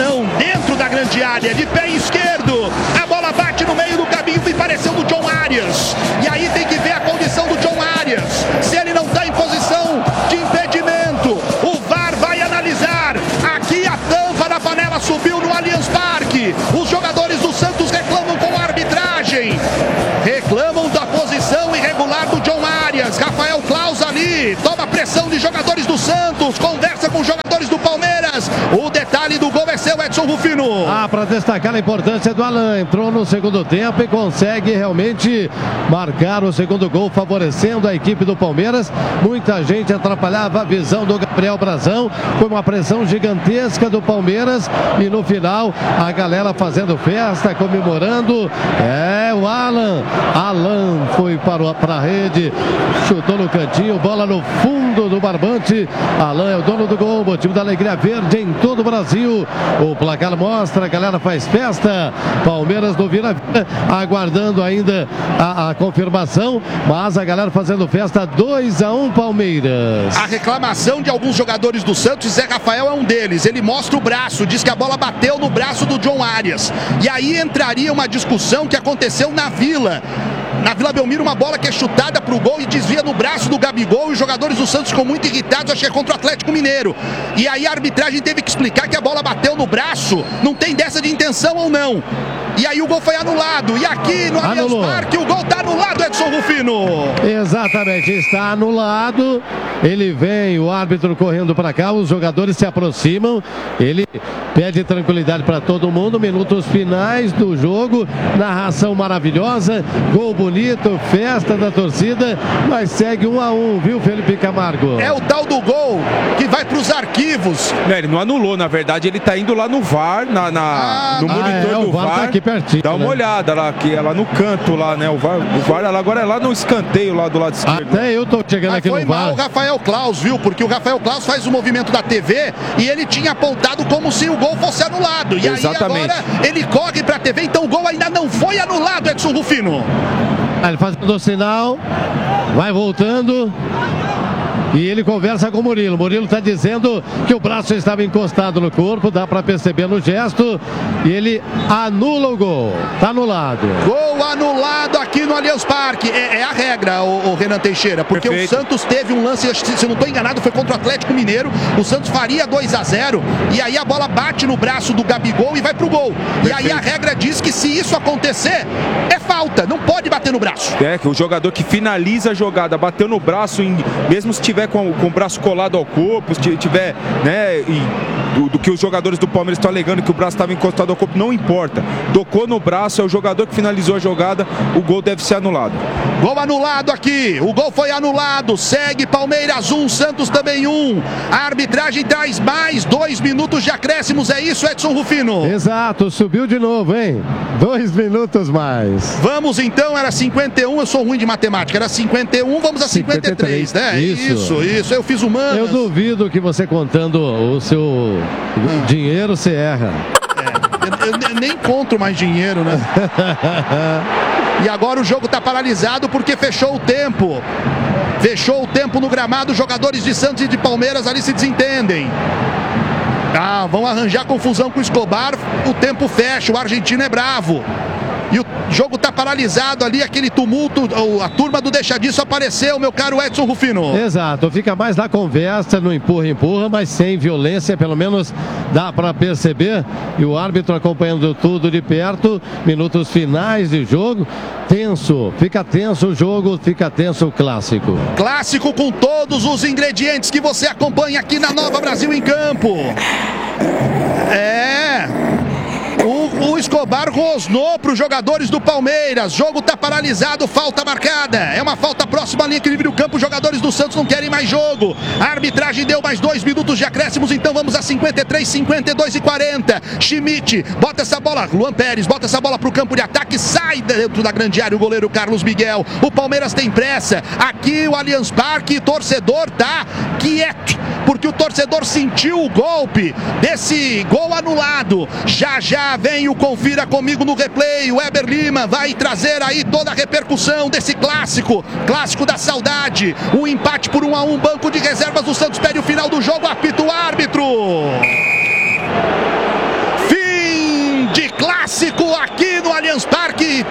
não, dentro da grande área, de pé esquerdo, a bola bate no meio do caminho e pareceu do John Arias, e aí tem que ver a condição do John Arias, se ele não está em posição de impedimento, o VAR vai analisar, aqui a tampa da panela subiu no Allianz Parque, os jogadores do Santos reclamam com a arbitragem, reclamam da posição irregular do John Arias, Rafael Claus ali, toma pressão de jogadores do Santos, conversa com os jogadores do Palmeiras, o detalhe do gol é seu, Edson Rufino. Para destacar a importância do Alan, entrou no segundo tempo e consegue realmente marcar o segundo gol, favorecendo a equipe do Palmeiras. Muita gente atrapalhava a visão do Gabriel Brazão, foi uma pressão gigantesca do Palmeiras e no final a galera fazendo festa, comemorando. O Alan foi para a rede, chutou no cantinho, bola no fundo do barbante. Alan é o dono do gol, motivo da alegria verde em todo o Brasil. O placar mostra, a galera faz festa. Palmeiras no vira-vira, aguardando ainda a confirmação, mas a galera fazendo festa. 2-1 Palmeiras. A reclamação de alguns jogadores do Santos, Zé Rafael é um deles. Ele mostra o braço, diz que a bola bateu no braço do John Arias. E aí entraria uma discussão que aconteceu na Vila Belmiro, uma bola que é chutada para o gol e desvia no braço do Gabigol, e os jogadores do Santos ficam muito irritados, acho que é contra o Atlético Mineiro. E aí a arbitragem teve que explicar que a bola bateu no braço, não tem dessa de intenção ou não. E aí o gol foi anulado. E aqui no Allianz Parque o gol está anulado, Edson Rufino. Exatamente, está anulado. Ele vem, o árbitro correndo para cá, os jogadores se aproximam. Ele pede tranquilidade para todo mundo. Minutos finais do jogo, narração maravilhosa, gol bonito, festa da torcida, mas segue 1-1, viu, Felipe Camargo? É o tal do gol que vai para os arquivos. Não, ele não anulou, na verdade ele está indo lá no VAR, no monitor do VAR. Tá aqui pertinho, dá uma olhada lá, que é lá no canto lá, né? O VAR agora é lá no escanteio lá do lado esquerdo. Até eu tô chegando aqui no VAR. Foi mal o Rafael Claus, viu? Porque o Rafael Claus faz o movimento da TV e ele tinha apontado como se o gol fosse anulado. E exatamente. Aí agora ele corre pra TV, então o gol ainda não foi anulado, Edson Rufino. Ele faz o sinal, vai voltando. E ele conversa com o Murilo. Murilo está dizendo que o braço estava encostado no corpo, dá para perceber no gesto. E ele anula o gol. Está anulado. Gol anulado aqui no Allianz Parque. É a regra, o Renan Teixeira. Porque perfeito. O Santos teve um lance, se eu não estou enganado, foi contra o Atlético Mineiro. O Santos faria 2-0. E aí a bola bate no braço do Gabigol e vai pro gol. Perfeito. E aí a regra diz que se isso acontecer, é falta. Não pode bater no braço. Que o jogador que finaliza a jogada bateu no braço, mesmo se tiver com o braço colado ao corpo, se tiver, né, do que os jogadores do Palmeiras estão alegando que o braço estava encostado ao corpo, não importa. Tocou no braço, é o jogador que finalizou a jogada, o gol deve ser anulado. Gol anulado aqui, o gol foi anulado, segue Palmeiras 1, Santos também 1. A arbitragem traz mais 2 minutos de acréscimos, é isso, Edson Rufino? Exato, subiu de novo, hein? 2 minutos mais. Vamos então, era 51, eu sou ruim de matemática, era 51, vamos a 53, né? Isso, eu fiz humanas. Eu duvido que você contando o seu dinheiro, você erra. Eu nem conto mais dinheiro, né? E agora o jogo está paralisado porque fechou o tempo. Fechou o tempo no gramado, os jogadores de Santos e de Palmeiras ali se desentendem. Vão arranjar confusão com o Escobar, o tempo fecha, o argentino é bravo. E o jogo está paralisado ali, aquele tumulto, a turma do Deixa Disso apareceu, meu caro Edson Rufino. Exato, fica mais na conversa, no empurra, mas sem violência, pelo menos dá para perceber. E o árbitro acompanhando tudo de perto, minutos finais de jogo, tenso, fica tenso o jogo, fica tenso o clássico. Clássico com todos os ingredientes que você acompanha aqui na Nova Brasil em Campo. O Escobar rosnou para os jogadores do Palmeiras. Jogo está paralisado, falta marcada. É uma falta próxima à linha que divide o campo. Os jogadores do Santos não querem mais jogo. A arbitragem deu mais 2 minutos de acréscimos. Então vamos a 53, 52 e 40. Schmidt bota essa bola. Luan Pérez bota essa bola para o campo de ataque. Sai dentro da grande área o goleiro Carlos Miguel. O Palmeiras tem pressa. Aqui o Allianz Parque, torcedor tá quieto, porque o torcedor sentiu o golpe desse gol anulado. Já vem o Confira Comigo no replay. O Weber Lima vai trazer aí toda a repercussão desse clássico da saudade. O empate por 1-1, banco de reservas do Santos pede o final do jogo, apita o árbitro.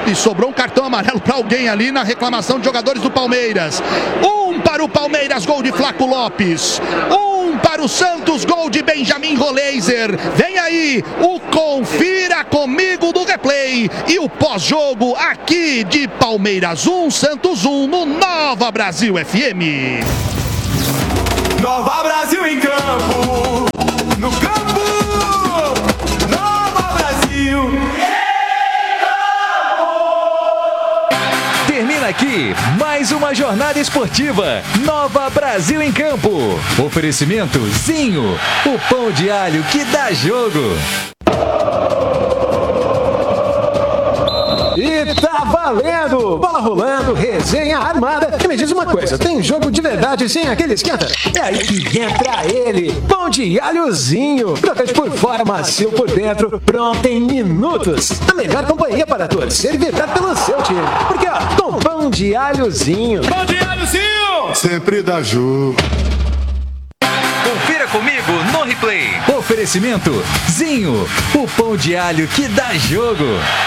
E sobrou um cartão amarelo para alguém ali na reclamação de jogadores do Palmeiras. Para o Palmeiras, gol de Flaco Lopes. Para o Santos, gol de Benjamin Roleiser. Vem aí o Confira Comigo do replay e o pós-jogo aqui de Palmeiras 1, Santos 1 no Nova Brasil FM. Nova Brasil em campo, no campo, Nova Brasil. Termina aqui mais uma jornada esportiva. Nova Brasil em Campo. Oferecimento Zinho, o pão de alho que dá jogo. E tá valendo! Bola rolando, resenha armada. E me diz uma coisa, tem jogo de verdade sem aquele esquenta? É aí que entra ele, pão de alhozinho. Crocante por fora, macio por dentro, pronto em minutos. A melhor companhia para torcer e vibrar pelo seu time. Porque ó, com pão de alhozinho. Pão de alhozinho! Sempre dá jogo. Confira comigo no replay. Oferecimento Zinho, o pão de alho que dá jogo.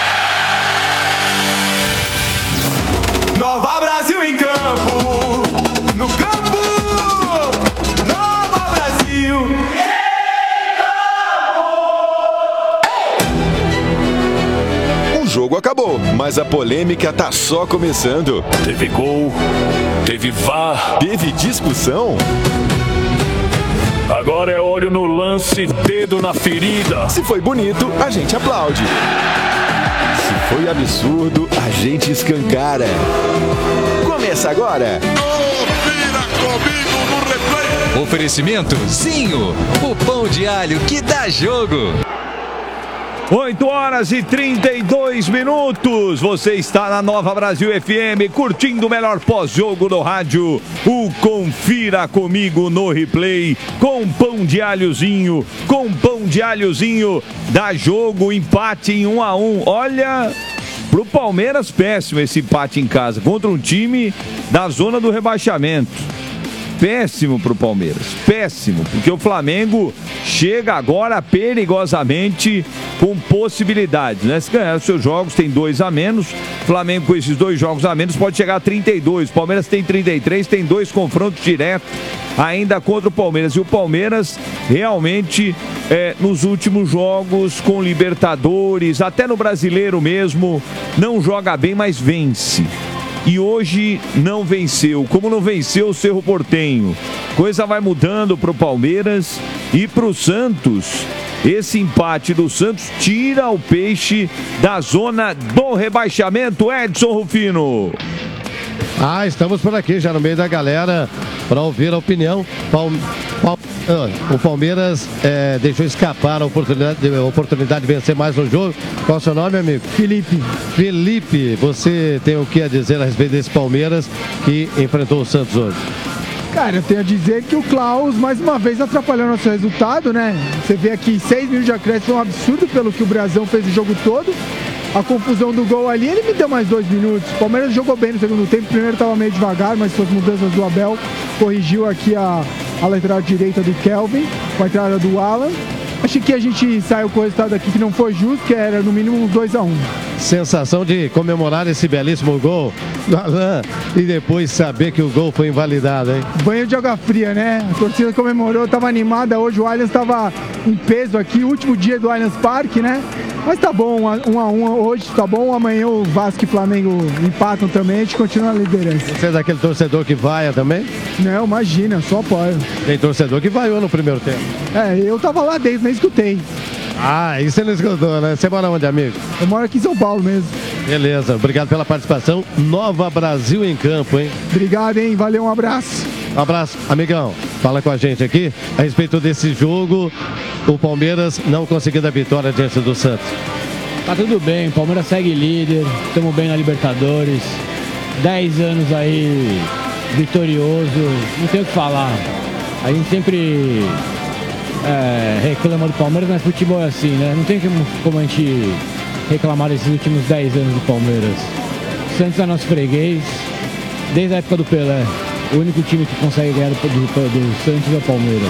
Nova Brasil em campo, no campo, Nova Brasil. O jogo acabou, mas a polêmica tá só começando. Teve gol, teve VAR, teve discussão. Agora é olho no lance, dedo na ferida. Se foi bonito, a gente aplaude. Se foi absurdo, a gente escancara. Começa agora. Confira comigo no replay. Oferecimento Zinho, o pão de alho que dá jogo. 8h32. Você está na Nova Brasil FM, curtindo o melhor pós-jogo do rádio. O Confira Comigo no replay, com pão de alhozinho. Com pão de alhozinho, dá jogo, empate em 1-1. Olha, pro Palmeiras, péssimo esse empate em casa, contra um time da zona do rebaixamento. Péssimo pro Palmeiras, péssimo, porque o Flamengo chega agora perigosamente com possibilidades, né? Se ganhar os seus jogos, tem 2 a menos. Flamengo com esses 2 jogos a menos pode chegar a 32. Palmeiras tem 33, tem 2 confrontos diretos ainda contra o Palmeiras. E o Palmeiras realmente, nos últimos jogos com Libertadores, até no Brasileiro mesmo, não joga bem, mas vence. E hoje não venceu, como não venceu o Cerro Porteño. Coisa vai mudando para o Palmeiras e para o Santos. Esse empate do Santos tira o peixe da zona do rebaixamento. Edson Rufino. Estamos por aqui já no meio da galera para ouvir a opinião. O Palmeiras deixou escapar a oportunidade de vencer mais um jogo. Qual é o seu nome, amigo? Felipe, você tem o que a dizer a respeito desse Palmeiras que enfrentou o Santos hoje? Cara, eu tenho a dizer que o Klaus mais uma vez atrapalhou nosso resultado, né? Você vê aqui 6 minutos de acréscimo, foi um absurdo pelo que o Brasão fez o jogo todo. A confusão do gol ali, ele me deu mais 2 minutos. O Palmeiras jogou bem no segundo tempo, primeiro estava meio devagar, mas com as mudanças do Abel, corrigiu aqui a lateral direita do Kelvin, com a entrada do Alan. Acho que a gente saiu com o resultado aqui que não foi justo, que era no mínimo 2-1. Sensação de comemorar esse belíssimo gol do Alan e depois saber que o gol foi invalidado, hein? Banho de água fria, né? A torcida comemorou, estava animada. Hoje o Allianz estava em peso aqui, último dia do Allianz Parque, né? Mas tá bom, 1-1 hoje, tá bom. Amanhã o Vasco e Flamengo empatam também, a gente continua na liderança. Você é daquele torcedor que vaia também? Não, imagina, só apoio. Tem torcedor que vaiou no primeiro tempo. Eu tava lá dentro, nem escutei. Isso você não escutou, né? Você mora onde, amigo? Eu moro aqui em São Paulo mesmo. Beleza, obrigado pela participação. Nova Brasil em campo, hein? Obrigado, hein? Valeu, um abraço. Um abraço, amigão. Fala com a gente aqui a respeito desse jogo. O Palmeiras não conseguindo a vitória diante do Santos. Tá tudo bem, o Palmeiras segue líder, estamos bem na Libertadores, 10 anos aí vitorioso, não tem o que falar. A gente sempre reclama do Palmeiras, mas futebol é assim, né? Não tem como a gente reclamar desses últimos 10 anos do Palmeiras. O Santos é nosso freguês, desde a época do Pelé. O único time que consegue ganhar do Santos é o Palmeiras.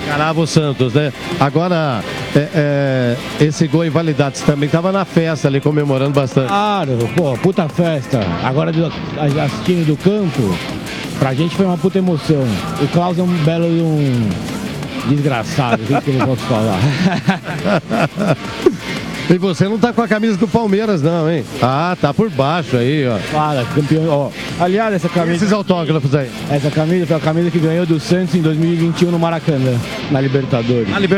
Encarava o Santos, né? Agora, esse gol invalidado, você também estava na festa ali, comemorando bastante. Claro, pô, puta festa. Agora, assistindo do campo, pra gente foi uma puta emoção. O Klaus é um belo e um desgraçado, o que eu não posso falar. E você não tá com a camisa do Palmeiras, não, hein? Ah, tá por baixo aí, ó. Fala, campeão, ó. Aliás, essa camisa... Esses autógrafos aí. Essa camisa foi a camisa que ganhou do Santos em 2021 no Maracanã, na Libertadores.